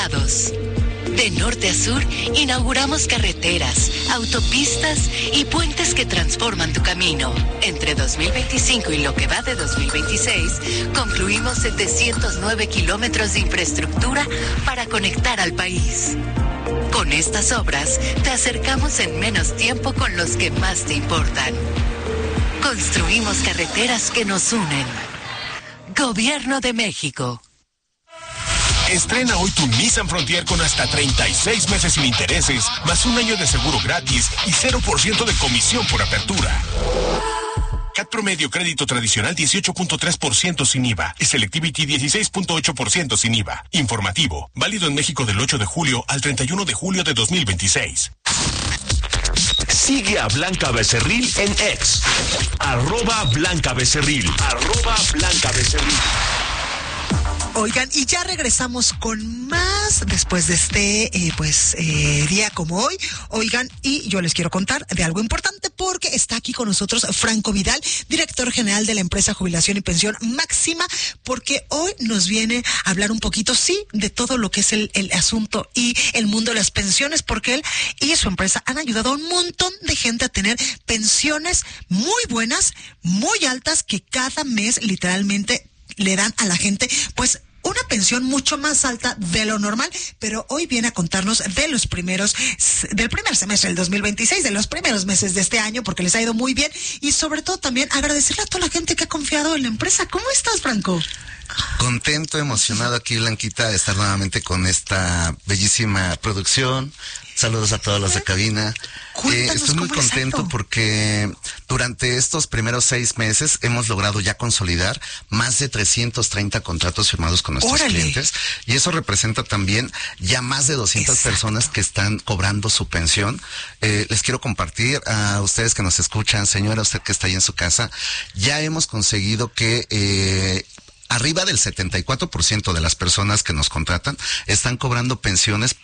estados. De norte a sur, inauguramos carreteras, autopistas y puentes que transforman tu camino. Entre 2025 y lo que va de 2026, concluimos 709 kilómetros de infraestructura para conectar al país. Con estas obras, te acercamos en menos tiempo con los que más te importan. Construimos carreteras que nos unen. Gobierno de México. Estrena hoy tu Nissan Frontier con hasta 36 meses sin intereses, más un año de seguro gratis y 0% de comisión por apertura. CAT promedio crédito tradicional 18.3% sin IVA. Selectivity 16.8% sin IVA. Informativo. Válido en México del 8 de julio al 31 de julio de 2026. Sigue a Blanca Becerril en X. @Blanca Becerril. @Blanca Becerril. Oigan, y ya regresamos con más después de este día como hoy. Oigan, y yo les quiero contar de algo importante porque está aquí con nosotros Franco Vidal, director general de la empresa Jubilación y Pensión Máxima, porque hoy nos viene a hablar un poquito, sí, de todo lo que es el asunto y el mundo de las pensiones, porque él y su empresa han ayudado a un montón de gente a tener pensiones muy buenas, muy altas, que cada mes literalmente le dan a la gente, pues, una pensión mucho más alta de lo normal, pero hoy viene a contarnos del primer semestre del 2026, de los primeros meses de este año, porque les ha ido muy bien, y sobre todo también agradecerle a toda la gente que ha confiado en la empresa. ¿Cómo estás, Franco? Contento, emocionado aquí, Blanquita, de estar nuevamente con esta bellísima producción. Saludos a todos los de cabina. Estoy muy contento porque durante estos primeros 6 meses hemos logrado ya consolidar más de 330 contratos firmados con nuestros clientes, y eso representa también ya más de 200 personas que están cobrando su pensión. Les quiero compartir a ustedes que nos escuchan, señora, usted que está ahí en su casa, ya hemos conseguido que arriba del 74% de las personas que nos contratan están cobrando pensiones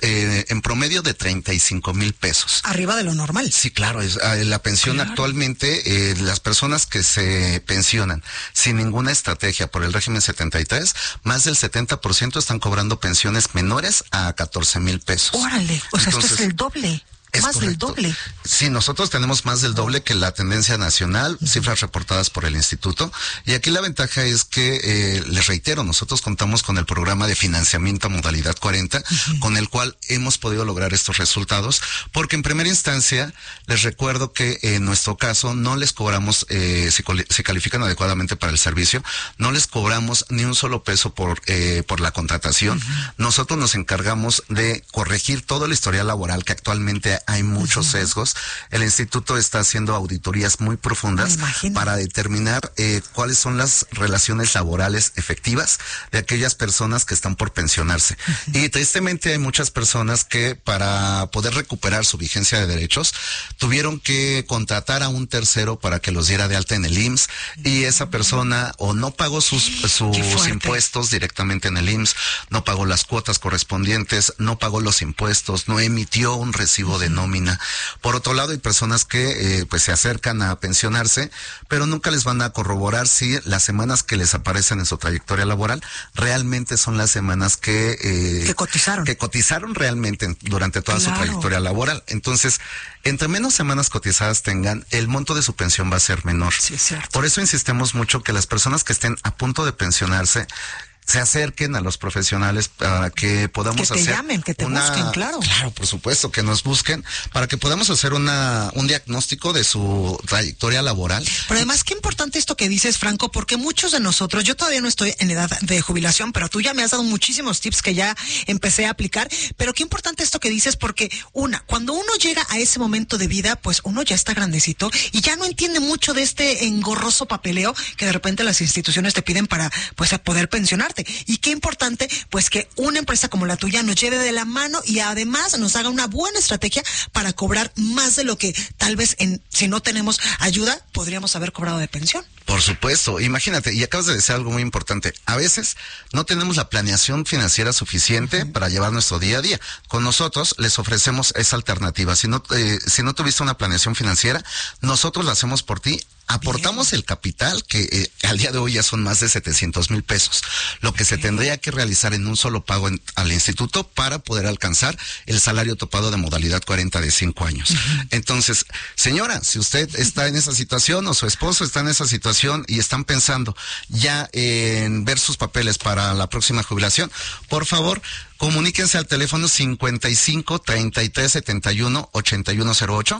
en promedio de 35,000 pesos. Arriba de lo normal. Sí, claro. La pensión actualmente, las personas que se pensionan sin ninguna estrategia por el régimen 73, más del 70% están cobrando pensiones menores a 14,000 pesos. Órale, o sea, entonces, esto es el doble. Más correcto. Del doble. Sí, nosotros tenemos más del doble que la tendencia nacional, cifras reportadas por el instituto. Y aquí la ventaja es que, les reitero, nosotros contamos con el programa de financiamiento modalidad 40, con el cual hemos podido lograr estos resultados, porque en primera instancia, les recuerdo que en nuestro caso no les cobramos, si califican adecuadamente para el servicio, no les cobramos ni un solo peso por la contratación. Nosotros nos encargamos de corregir todo el historial laboral, que actualmente hay muchos sesgos. El instituto está haciendo auditorías muy profundas para determinar cuáles son las relaciones laborales efectivas de aquellas personas que están por pensionarse. Y tristemente hay muchas personas que, para poder recuperar su vigencia de derechos, tuvieron que contratar a un tercero para que los diera de alta en el IMSS, y esa persona o no pagó sus impuestos directamente en el IMSS, no pagó las cuotas correspondientes, no pagó los impuestos, no emitió un recibo de nómina. Por otro lado, hay personas que pues se acercan a pensionarse, pero nunca les van a corroborar si las semanas que les aparecen en su trayectoria laboral realmente son las semanas que cotizaron realmente durante toda su trayectoria laboral. Entonces, entre menos semanas cotizadas tengan, el monto de su pensión va a ser menor. Sí, es cierto. Por eso insistimos mucho que las personas que estén a punto de pensionarse se acerquen a los profesionales para que podamos hacer... Que te llamen, que te busquen, claro. Claro, por supuesto, que nos busquen para que podamos hacer un diagnóstico de su trayectoria laboral. Pero además, qué importante esto que dices, Franco, porque muchos de nosotros, yo todavía no estoy en edad de jubilación, pero tú ya me has dado muchísimos tips que ya empecé a aplicar, pero qué importante esto que dices, porque cuando uno llega a ese momento de vida, pues uno ya está grandecito y ya no entiende mucho de este engorroso papeleo que de repente las instituciones te piden para, pues, a poder pensionarte. Y qué importante, pues, que una empresa como la tuya nos lleve de la mano y además nos haga una buena estrategia para cobrar más de lo que tal vez si no tenemos ayuda podríamos haber cobrado de pensión. Por supuesto, imagínate, y acabas de decir algo muy importante. A veces no tenemos la planeación financiera suficiente para llevar nuestro día a día. Con nosotros les ofrecemos esa alternativa. Si no tuviste una planeación financiera, nosotros la hacemos por ti Aportamos el capital, que al día de hoy ya son más de 700,000 pesos, lo que se tendría que realizar en un solo pago al instituto para poder alcanzar el salario topado de modalidad 40 de 5 años. Entonces, señora, si usted está en esa situación o su esposo está en esa situación y están pensando ya en ver sus papeles para la próxima jubilación, por favor, comuníquense al teléfono 55 33 71 8108,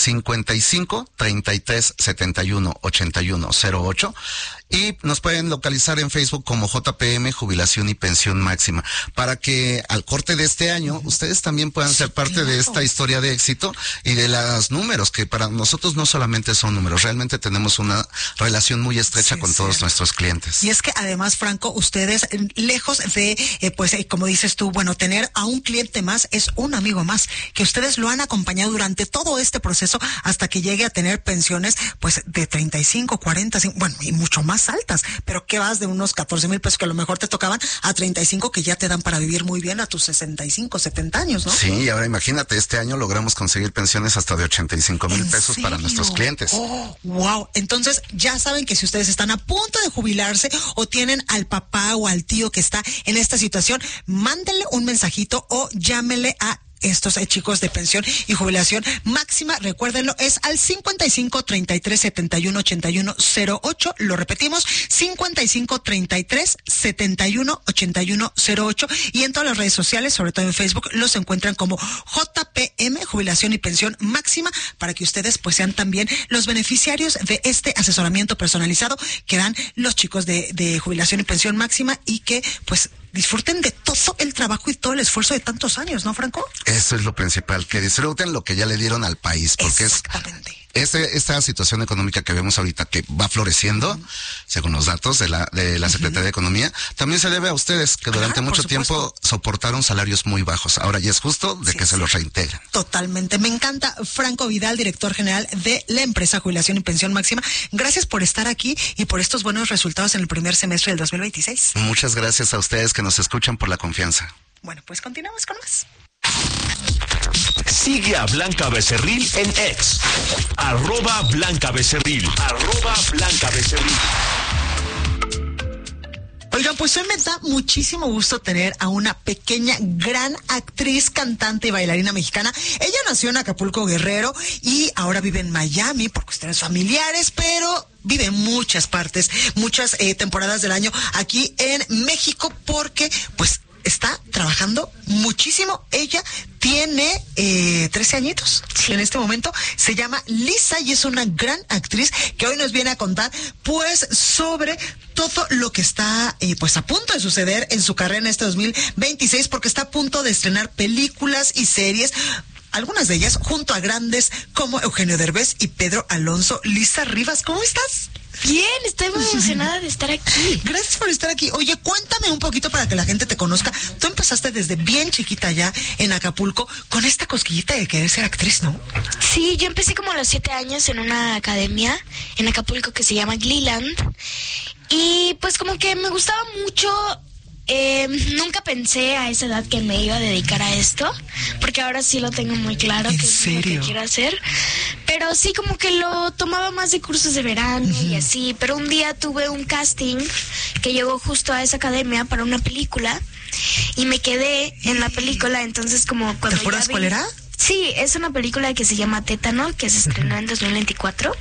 55 33 71 8108, y nos pueden localizar en Facebook como JPM Jubilación y Pensión Máxima, para que al corte de este año ustedes también puedan ser parte de esta historia de éxito y de los números, que para nosotros no solamente son números, realmente tenemos una relación muy estrecha con todos nuestros clientes. Y es que además, Franco, ustedes, lejos de, como dices tú, bueno, tener a un cliente más, es un amigo más, que ustedes lo han acompañado durante todo este proceso hasta que llegue a tener pensiones, pues, de 35, 40, bueno, y mucho más altas, pero que vas de unos 14,000 pesos que a lo mejor te tocaban a 35 que ya te dan para vivir muy bien a tus 65, 70 años, ¿no? Sí, y ahora imagínate, este año logramos conseguir pensiones hasta de 85,000 pesos para nuestros clientes. Oh, wow. Entonces, ya saben que si ustedes están a punto de jubilarse o tienen al papá o al tío que está en esta situación, mándenle un mensajito o llámele a estos chicos de Pensión y Jubilación Máxima. Recuérdenlo, es al 55 33 71 81 08. Lo repetimos, 55 33 71 81 08. Y en todas las redes sociales, sobre todo en Facebook, los encuentran como JPM Jubilación y Pensión Máxima, para que ustedes pues sean también los beneficiarios de este asesoramiento personalizado que dan los chicos de Jubilación y Pensión Máxima, y que pues disfruten de todo el trabajo y todo el esfuerzo de tantos años, ¿no, Franco? Eso es lo principal, que disfruten lo que ya le dieron al país, porque esta situación económica que vemos ahorita, que va floreciendo, según los datos de la Secretaría de Economía, también se debe a ustedes, que durante mucho tiempo soportaron salarios muy bajos. Ahora ya es justo de que se los reintegren. Totalmente. Me encanta. Franco Vidal, director general de la empresa Jubilación y Pensión Máxima. Gracias por estar aquí y por estos buenos resultados en el primer semestre del 2026. Muchas gracias a ustedes que nos escuchan, por la confianza. Bueno, pues continuamos con más. Sigue a Blanca Becerril en X, @Blanca Becerril, @Blanca Becerril. Oigan, pues hoy me da muchísimo gusto tener a una pequeña, gran actriz, cantante y bailarina mexicana. Ella nació en Acapulco, Guerrero, y ahora vive en Miami por cuestiones familiares, pero vive en muchas partes, muchas temporadas del año aquí en México, porque pues está trabajando muchísimo. Ella tiene 13 añitos en este momento. Se llama Lisa y es una gran actriz que hoy nos viene a contar pues sobre todo lo que está pues a punto de suceder en su carrera en este 2026, porque está a punto de estrenar películas y series, algunas de ellas junto a grandes como Eugenio Derbez y Pedro Alonso. Lisa Rivas, ¿cómo estás? Bien, estoy muy emocionada de estar aquí. Gracias por estar aquí. Oye, cuéntame un poquito para que la gente te conozca. Tú empezaste desde bien chiquita ya en Acapulco con esta cosquillita de querer ser actriz, ¿no? Sí, yo empecé como a los 7 años en una academia en Acapulco que se llama Gleeland. Y pues como que me gustaba mucho. Nunca pensé a esa edad que me iba a dedicar a esto, porque ahora sí lo tengo muy claro que es lo que quiero hacer. Pero sí, como que lo tomaba más de cursos de verano y así. Pero un día tuve un casting que llegó justo a esa academia para una película y me quedé en la película. Entonces, como cuando ¿te acuerdas cuál era? Sí, es una película que se llama Tétano, que se estrenó en 2024.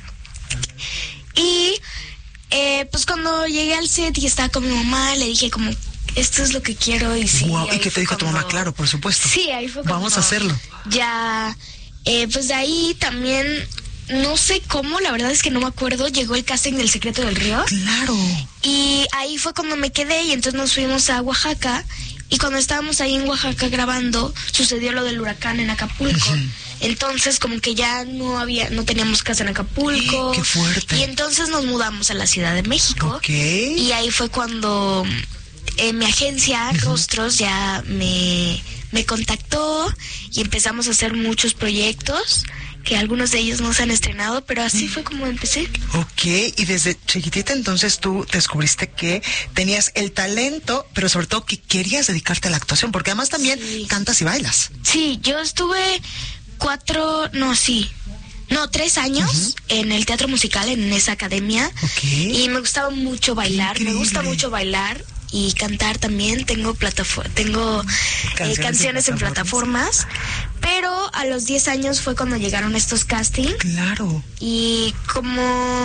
Y pues cuando llegué al set y estaba con mi mamá, le dije como, esto es lo que quiero. Y sí. Wow. ¿Y qué te dijo tu mamá? Claro, por supuesto. Sí, ahí fue como, vamos a hacerlo. Ya, pues de ahí también, no sé cómo, la verdad es que no me acuerdo, llegó el casting del Secreto del Río. Claro. Y ahí fue cuando me quedé y entonces nos fuimos a Oaxaca. Y cuando estábamos ahí en Oaxaca grabando, sucedió lo del huracán en Acapulco. Entonces como que ya no teníamos casa en Acapulco. ¡Qué fuerte! Y entonces nos mudamos a la Ciudad de México. Okay. Y ahí fue cuando mi agencia, Rostros, ya me contactó y empezamos a hacer muchos proyectos, que algunos de ellos no se han estrenado, pero así fue como empecé. Ok, y desde chiquitita entonces tú descubriste que tenías el talento, pero sobre todo que querías dedicarte a la actuación, porque además también cantas y bailas. Sí, yo estuve No, 3 años en el teatro musical, en esa academia. Y me gustaba mucho bailar. Me gusta mucho bailar y cantar también. Tengo canciones en plataformas. Pero a los 10 años fue cuando llegaron estos castings. Claro. Y como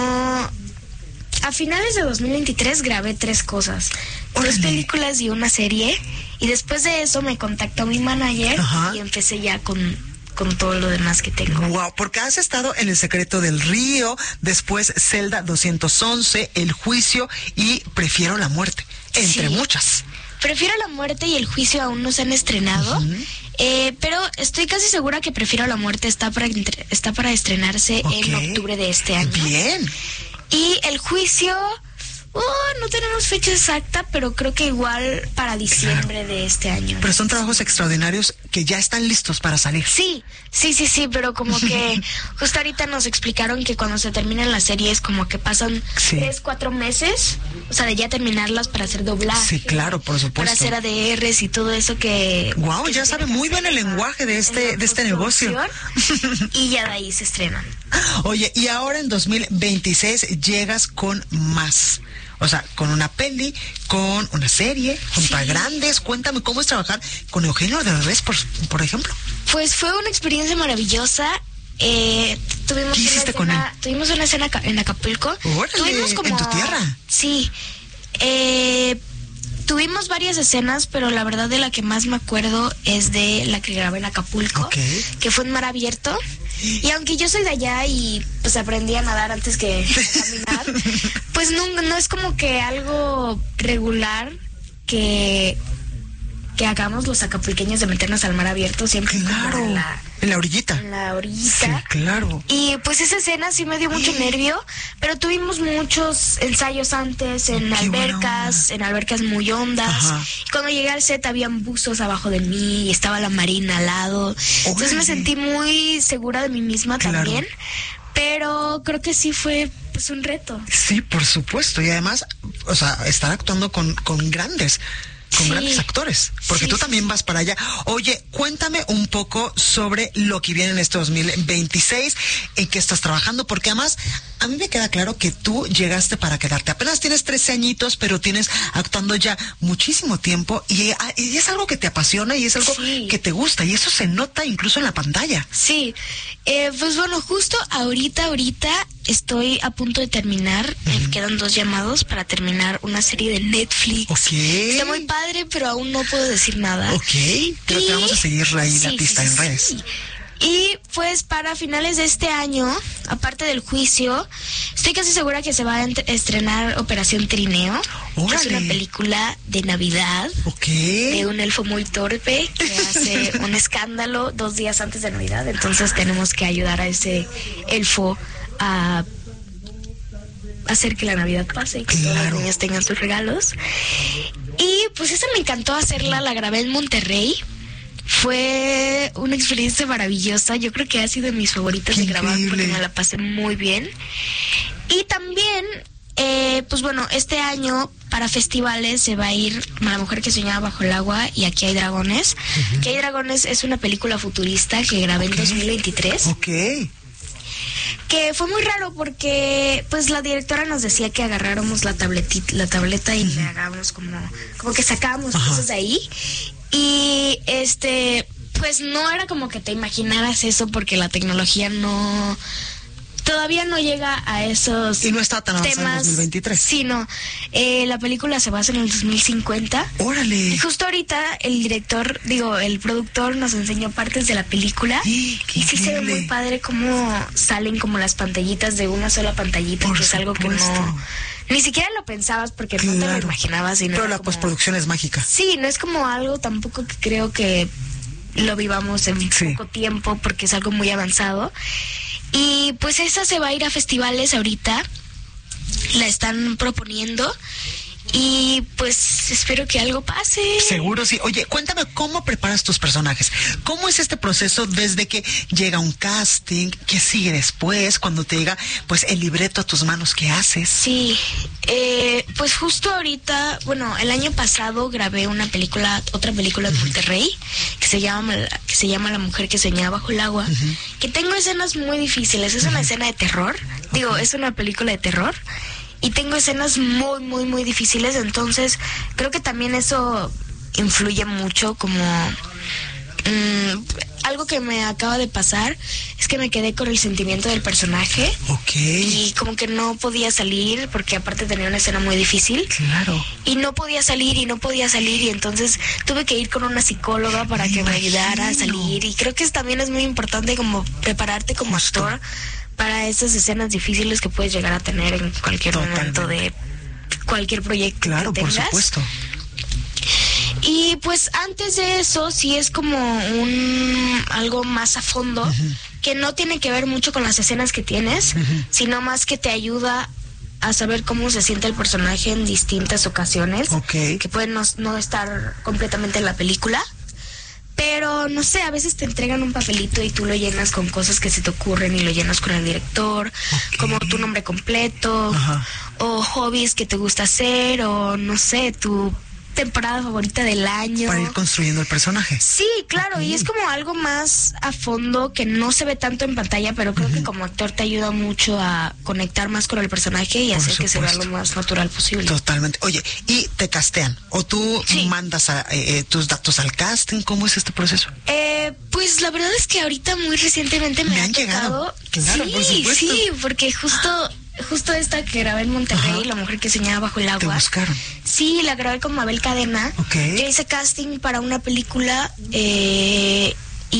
a finales de 2023 grabé 3 cosas. 2 películas y una serie. Y después de eso me contactó mi manager y empecé ya con todo lo demás que tengo. Wow, porque has estado en El Secreto del Río, después Celda 211, El Juicio y Prefiero la Muerte, entre muchas. Prefiero la Muerte y El Juicio aún no se han estrenado, pero estoy casi segura que Prefiero la Muerte está para estrenarse en octubre de este año. Bien. Y El Juicio... no tenemos fecha exacta, pero creo que igual para diciembre de este año. Pero son trabajos extraordinarios que ya están listos para salir. Sí, pero como que justo ahorita nos explicaron que cuando se terminan las series como que pasan 3-4 meses, o sea, de ya terminarlas para hacer doblaje. Sí, claro, por supuesto. Para hacer ADRs y todo eso que... Wow, ya sabe muy bien el lenguaje de este negocio. Y ya de ahí se estrenan. Oye, y ahora en 2026 llegas con más. O sea, con una peli, con una serie, junto a grandes. Cuéntame cómo es trabajar con Eugenio Derbez, por ejemplo. Pues fue una experiencia maravillosa. Tuvimos ¿Qué hiciste con él? Tuvimos una escena en Acapulco. ¡Órale! ¿En tu tierra? Sí. Tuvimos varias escenas, pero la verdad de la que más me acuerdo es de la que grabé en Acapulco, que fue en mar abierto. Y aunque yo soy de allá y pues aprendí a nadar antes que caminar, pues no es como que algo regular que hagamos los acapulqueños de meternos al mar abierto siempre. Claro, en la orillita. En la orillita. Sí, claro. Y pues esa escena sí me dio mucho nervio, pero tuvimos muchos ensayos antes en albercas muy hondas. Y cuando llegué al set habían buzos abajo de mí y estaba la marina al lado. Entonces me sentí muy segura de mí misma también. Pero creo que sí fue pues un reto. Sí, por supuesto. Y además, o sea, estar actuando con grandes actores, porque tú también vas para allá. Oye, cuéntame un poco sobre lo que viene en este 2026, en qué estás trabajando, porque además a mí me queda claro que tú llegaste para quedarte. Apenas tienes 13 añitos, pero tienes actuando ya muchísimo tiempo y es algo que te apasiona y es algo que te gusta y eso se nota incluso en la pantalla. Sí, pues bueno, justo ahorita estoy a punto de terminar, me quedan 2 llamados para terminar una serie de Netflix. Está muy padre, pero aún no puedo decir nada. Pero te vamos a seguir ahí la pista en redes. Y pues para finales de este año, aparte del Juicio, estoy casi segura que se va a estrenar Operación Trineo, que es una película de Navidad de un elfo muy torpe que hace un escándalo 2 días antes de Navidad. Entonces tenemos que ayudar a ese elfo a hacer que la Navidad pase y que todos los niños tengan sus regalos. Y pues esa me encantó hacerla, la grabé en Monterrey. Fue una experiencia maravillosa. Yo creo que ha sido de mis favoritas de grabar porque me la pasé muy bien. Y también, pues bueno, este año para festivales se va a ir La Mujer que Soñaba Bajo el Agua y Aquí hay Dragones. Aquí hay Dragones es una película futurista que grabé en 2023. Que fue muy raro porque pues la directora nos decía que agarráramos la tableta y le hagamos como que sacábamos cosas de ahí. Y pues no era como que te imaginaras eso porque la tecnología todavía no llega a esos y no está tan avanzado en 2023. Sí, no. La película se basa en el 2050. ¡Órale! Y justo ahorita el productor nos enseñó partes de la película. Y sí se ve muy padre cómo salen como las pantallitas de una sola pantallita, que es algo que ni siquiera lo pensabas porque no te lo imaginabas. Pero la postproducción es mágica. Sí, no es como algo tampoco que creo que lo vivamos en poco tiempo porque es algo muy avanzado. Y pues esa se va a ir a festivales ahorita, la están proponiendo y pues espero que algo pase. Seguro sí. Oye, cuéntame cómo preparas tus personajes. ¿Cómo es este proceso desde que llega un casting? ¿Qué sigue después? Cuando te llega pues el libreto a tus manos, ¿qué haces? Sí, pues justo ahorita, bueno, el año pasado grabé otra película en Monterrey que se llama La mujer que soñaba bajo el agua, que tengo escenas muy difíciles. Es una escena de terror, digo, es una película de terror, y tengo escenas muy, muy, muy difíciles. Entonces creo que también eso influye mucho, como algo que me acaba de pasar es que me quedé con el sentimiento del personaje. Y como que no podía salir, porque aparte tenía una escena muy difícil. Claro. Y no podía salir, y entonces tuve que ir con una psicóloga para que me ayudara a salir. Y creo que también es muy importante como prepararte como actor para esas escenas difíciles que puedes llegar a tener en cualquier momento de cualquier proyecto. Claro, que por tengas. supuesto. Y pues antes de eso sí es como algo más a fondo, que no tiene que ver mucho con las escenas que tienes, sino más que te ayuda a saber cómo se siente el personaje en distintas ocasiones, que pueden no estar completamente en la película. Pero, no sé, a veces te entregan un papelito y tú lo llenas con cosas que se te ocurren y lo llenas con el director, como tu nombre completo, o hobbies que te gusta hacer, o no sé, tu temporada favorita del año. Para ir construyendo el personaje. Sí, claro, y es como algo más a fondo que no se ve tanto en pantalla, pero creo que como actor te ayuda mucho a conectar más con el personaje y hacer que se vea lo más natural posible. Totalmente. Oye, ¿y te castean? ¿O tú mandas tus datos al casting? ¿Cómo es este proceso? Pues la verdad es que ahorita muy recientemente me han llegado. Claro, sí, por supuesto. Sí, porque justo esta que grabé en Monterrey, La mujer que soñaba bajo el agua. ¿Te buscaron? Sí, la grabé con Mabel Cadena. Yo hice casting para una película y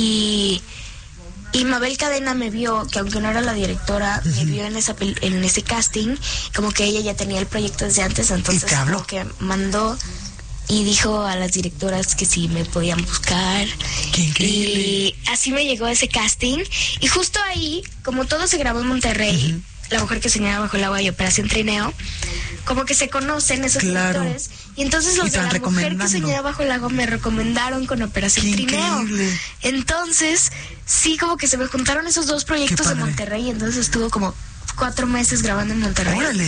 Mabel Cadena me vio, que aunque no era la directora, me vio en ese casting, como que ella ya tenía el proyecto desde antes, entonces como que mandó y dijo a las directoras que si me podían buscar. ¡Qué increíble! Y así me llegó ese casting, y justo ahí, como todo se grabó en Monterrey, La mujer que soñaba bajo el agua y Operación Trineo, como que se conocen esos directores, y entonces los de La mujer que soñaba bajo el agua me recomendaron con Operación Trineo. Entonces, sí, como que se me juntaron esos dos proyectos de Monterrey, y entonces estuvo como 4 meses grabando en Monterrey. ¡Órale!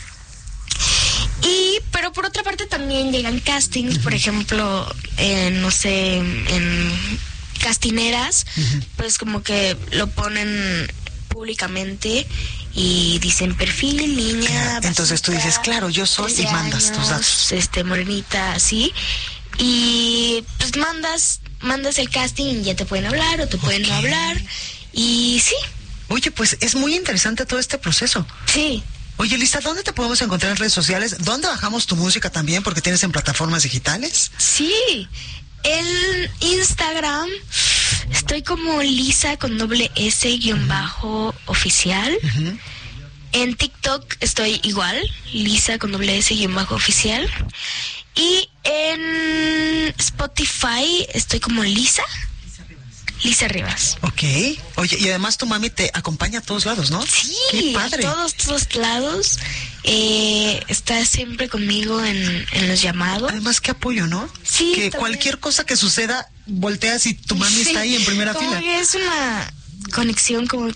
Pero por otra parte también llegan castings, por ejemplo, no sé, en castineras, pues como que lo ponen públicamente y dicen perfil en línea. Entonces tú dices, claro, yo soy, y mandas tus datos. Morenita, así. Y pues mandas el casting y ya te pueden hablar o te pueden no hablar. Y sí. Oye, pues es muy interesante todo este proceso. Sí. Oye, Lisa, ¿dónde te podemos encontrar en redes sociales? ¿Dónde bajamos tu música también? Porque tienes en plataformas digitales. Sí. En Instagram estoy como Lisa con _S_oficial. En TikTok estoy igual, Lisa con _S_oficial. Y en Spotify estoy como Lisa Rivas. Ok. Oye, y además tu mami te acompaña a todos lados, ¿no? Sí, qué padre. A todos lados. Está siempre conmigo en los llamados. Además, qué apoyo, ¿no? Sí. Que también. Cualquier cosa que suceda, volteas y tu mami está ahí en primera fila. Que es una conexión como